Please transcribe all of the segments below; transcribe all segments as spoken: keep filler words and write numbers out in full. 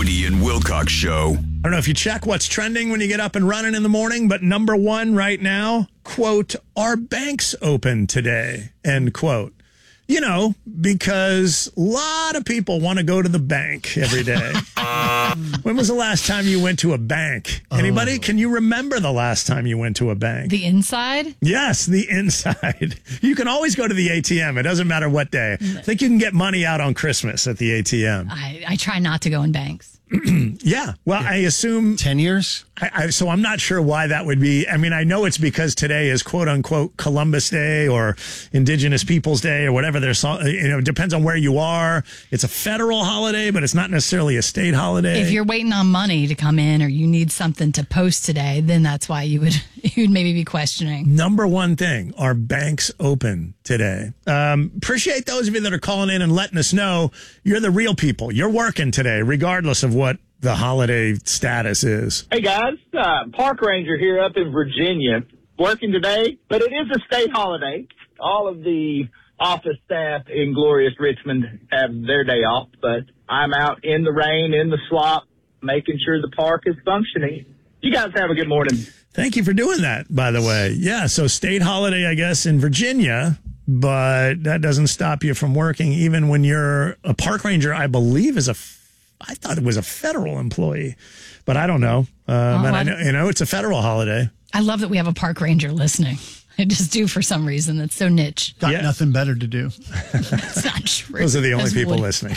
Woody and Wilcox Show. I don't know if you check what's trending when you get up and running in the morning, but number one right now, quote, are banks open today? End quote. You know, because a lot of people want to go to the bank every day. When was the last time you went to a bank? Anybody? Oh. Can you remember the last time you went to a bank? The inside? Yes, the inside. You can always go to the A T M. It doesn't matter what day. I think you can get money out on Christmas at the A T M. I, I try not to go in banks. Yeah. Well, yeah. I assume... ten years? I, I, so I'm not sure why that would be. I mean, I know it's because today is quote unquote Columbus Day or Indigenous Peoples Day or whatever. There's, you know, it depends on where you are. It's a federal holiday, but it's not necessarily a state holiday. If you're waiting on money to come in or you need something to post today, then that's why you would you'd maybe be questioning. Number one thing, are banks open today? Um, appreciate those of you that are calling in and letting us know you're the real people. You're working today, regardless of what the holiday status is. Hey guys, uh, park ranger here up in Virginia, working today, but it is a state holiday. All of the office staff in glorious Richmond have their day off, but I'm out in the rain, in the slop, making sure the park is functioning. You guys have a good morning. Thank you for doing that, by the way. Yeah, so state holiday, I guess, in Virginia, but that doesn't stop you from working even when you're a park ranger, I believe, is a I thought it was a federal employee, but I don't know. Um, oh, and I know, you know, it's a federal holiday. I love that we have a park ranger listening. I just do for some reason. That's so niche. Got yeah. nothing better to do. It's not true. Those are the only That's people Woody. listening.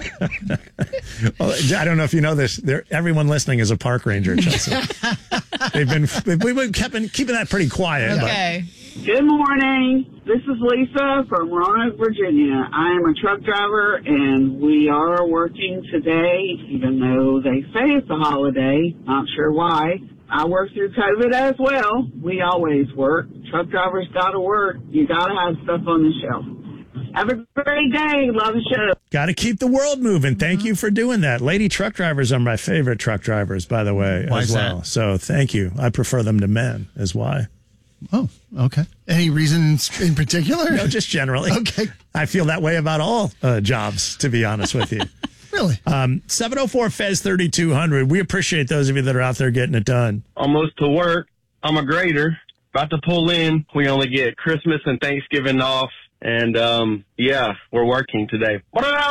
Well, I don't know if you know this. They're, everyone listening is a park ranger, Chelsea. They've been we've been keeping, keeping that pretty quiet. Okay. But. Good morning. This is Lisa from Roanoke, Virginia. I am a truck driver, and we are working today, even though they say it's a holiday. Not sure why. I work through COVID as well. We always work. Truck drivers got to work. You got to have stuff on the shelf. Have a great day. Love the show. Got to keep the world moving. Thank you for doing that. Lady truck drivers are my favorite truck drivers, by the way, Why as is well. that? So thank you. I prefer them to men, is why. Oh, okay. Any reasons in particular? No, just generally. Okay. I feel that way about all uh, jobs, to be honest with you. Really? Um, seven oh four F E Z thirty-two hundred. We appreciate those of you that are out there getting it done. Almost to work. I'm a grader. About to pull in. We only get Christmas and Thanksgiving off. And, um, yeah, we're working today.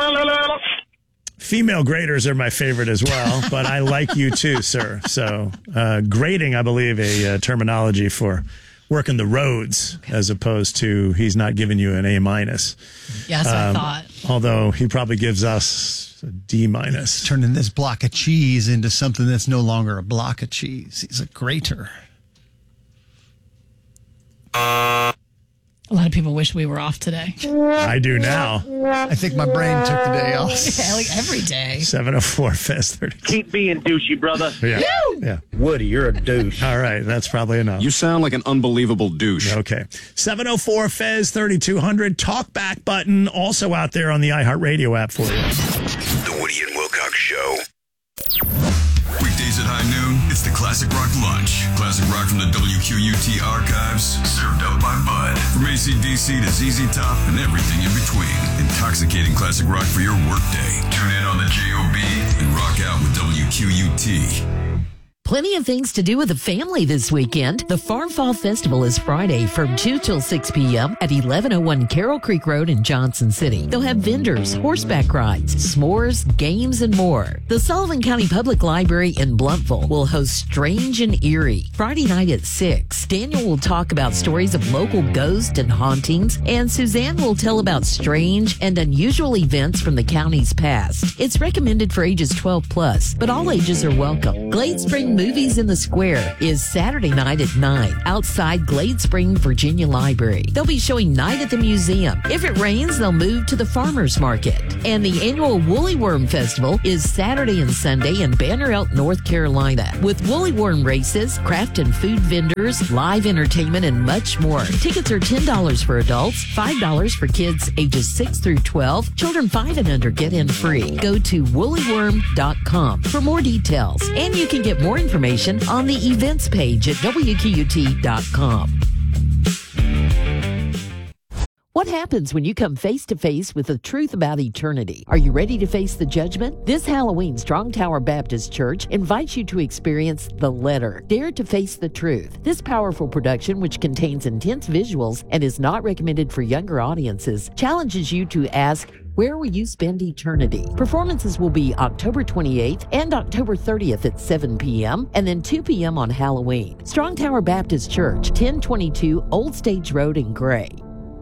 Female graders are my favorite as well, but I like you too, sir. So uh, grading, I believe, a uh, terminology for working the roads, okay, as opposed to he's not giving you an A minus. Yes, um, I thought. Although he probably gives us a D minus. Turning this block of cheese into something that's no longer a block of cheese. He's a grater. A lot of people wish we were off today. I do now. I think my brain took the day off. Yeah, like every day. seven oh four F E Z thirty-two. Keep being douchey, brother. Yeah. Yeah. Woody, you're a douche. All right. That's probably enough. You sound like an unbelievable douche. Okay. seven oh four F E Z thirty-two hundred. Talk back button also out there on the iHeartRadio app for you. The Woody and Wilcox Show. Weekdays at high noon, it's the Classic Rock Lunch. Classic rock from the W Q U T archives, served up by Bud. From A C D C to Z Z Top and everything in between. Intoxicating classic rock for your workday. Tune in on the J O B and rock out with W Q U T. Plenty of things to do with the family this weekend. The Farm Fall Festival is Friday from two till six p.m. at eleven oh one Carroll Creek Road in Johnson City. They'll have vendors, horseback rides, s'mores, games, and more. The Sullivan County Public Library in Blountville will host Strange and Eerie Friday night at six. Daniel will talk about stories of local ghosts and hauntings, and Suzanne will tell about strange and unusual events from the county's past. It's recommended for ages twelve plus, but all ages are welcome. Glade Spring Movies in the Square is Saturday night at nine outside Glade Spring, Virginia Library. They'll be showing Night at the Museum. If it rains, they'll move to the Farmers Market. And the annual Woolly Worm Festival is Saturday and Sunday in Banner Elk, North Carolina, with Woolly Worm races, craft and food vendors, live entertainment, and much more. Tickets are ten dollars for adults, five dollars for kids ages six through twelve. Children five and under get in free. Go to woolly worm dot com for more details. And you can get more information on the events page at W Q U T dot com. What What happens when you come face to face with the truth about eternity? Are you ready to face the judgment? This Halloween, Strong Tower Baptist Church invites you to experience The Letter, Dare to Face the Truth. This powerful production, which contains intense visuals and is not recommended for younger audiences, challenges you to ask, where will you spend eternity? Performances will be October twenty-eighth and October thirtieth at seven p.m. and then two p.m. on Halloween. Strong Tower Baptist Church, ten twenty-two Old Stage Road in Gray.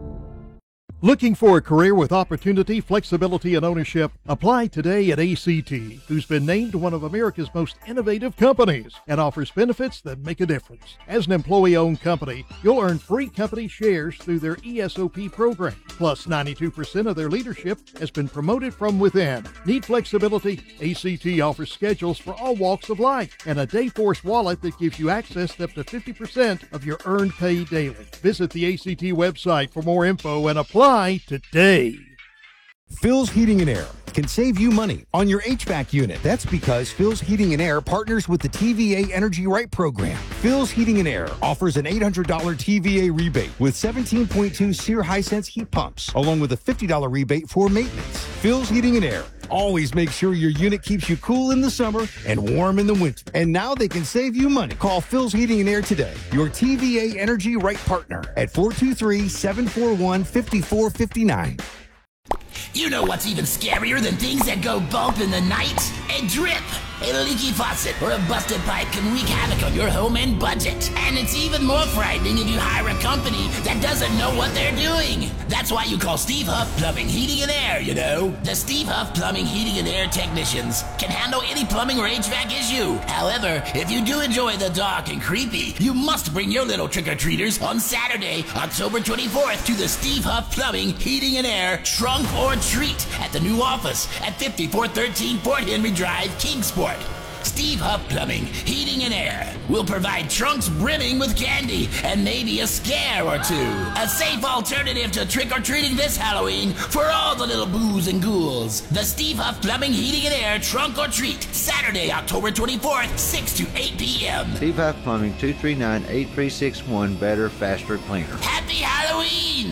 Looking for a career with opportunity, flexibility, and ownership? Apply today at A C T, who's been named one of America's most innovative companies and offers benefits that make a difference. As an employee-owned company, you'll earn free company shares through their E S O P program. Plus, ninety-two percent of their leadership has been promoted from within. Need flexibility? A C T offers schedules for all walks of life and a Dayforce wallet that gives you access to up to fifty percent of your earned pay daily. Visit the A C T website for more info and apply today. Phil's Heating and Air can save you money on your H V A C unit. That's because Phil's Heating and Air partners with the T V A Energy Right program. Phil's Heating and Air offers an eight hundred dollars T V A rebate with seventeen point two SEER Hisense heat pumps, along with a fifty dollars rebate for maintenance. Phil's Heating and Air always make sure your unit keeps you cool in the summer and warm in the winter. And now they can save you money. Call Phil's Heating and Air today, your T V A Energy Right partner, at four two three, seven four one, five four five nine. You know what's even scarier than things that go bump in the night? A drip, a leaky faucet, or a busted pipe can wreak havoc on your home and budget. And it's even more frightening if you hire a company that doesn't know what they're doing. That's why you call Steve Huff Plumbing, Heating and Air, you know. The Steve Huff Plumbing, Heating and Air technicians can handle any plumbing or H V A C issue. However, if you do enjoy the dark and creepy, you must bring your little trick-or-treaters on Saturday, October twenty-fourth to the Steve Huff Plumbing, Heating and Air Trunk or Treat at the new office at fifty-four thirteen Fort Henry Drive, Kingsport. Steve Huff Plumbing, Heating and Air will provide trunks brimming with candy and maybe a scare or two. A safe alternative to trick-or-treating this Halloween for all the little boos and ghouls. The Steve Huff Plumbing, Heating and Air Trunk or Treat, Saturday, October twenty-fourth, six to eight p.m. Steve Huff Plumbing, two three nine, eight three six one, better, faster, cleaner. Happy Halloween!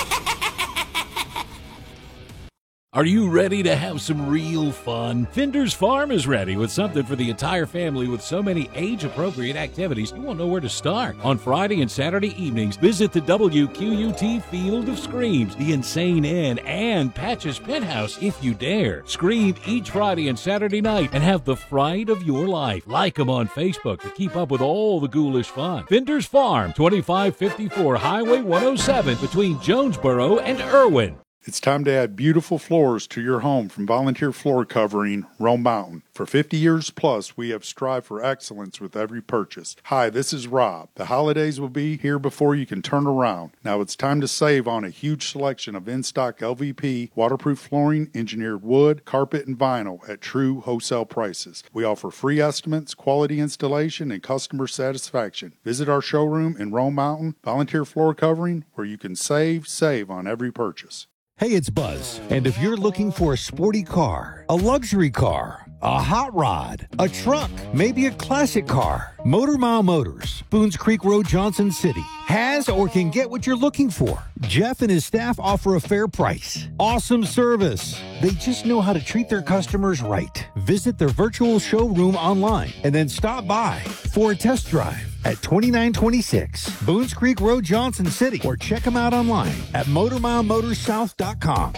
Are you ready to have some real fun? Finder's Farm is ready with something for the entire family with so many age-appropriate activities you won't know where to start. On Friday and Saturday evenings, visit the W Q U T Field of Screams, the Insane Inn, and Patch's Penthouse if you dare. Scream each Friday and Saturday night and have the fright of your life. Like them on Facebook to keep up with all the ghoulish fun. Finder's Farm, twenty-five fifty-four Highway one oh seven between Jonesboro and Irwin. It's time to add beautiful floors to your home from Volunteer Floor Covering, Rome Mountain. For fifty years plus, we have strived for excellence with every purchase. Hi, this is Rob. The holidays will be here before you can turn around. Now it's time to save on a huge selection of in-stock L V P, waterproof flooring, engineered wood, carpet, and vinyl at true wholesale prices. We offer free estimates, quality installation, and customer satisfaction. Visit our showroom in Rome Mountain, Volunteer Floor Covering, where you can save, save on every purchase. Hey, it's Buzz, and if you're looking for a sporty car, a luxury car, a hot rod, a truck, maybe a classic car, Motor Mile Motors, Boones Creek Road, Johnson City, has or can get what you're looking for. Jeff and his staff offer a fair price, awesome service. They just know how to treat their customers right. Visit their virtual showroom online and then stop by for a test drive at twenty-nine twenty-six Boones Creek Road, Johnson City, or check them out online at motor mile motors south dot com.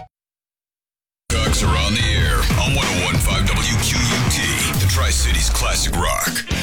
Ducks are on the air on one oh one point five W Q U T, the Tri-Cities Classic Rock.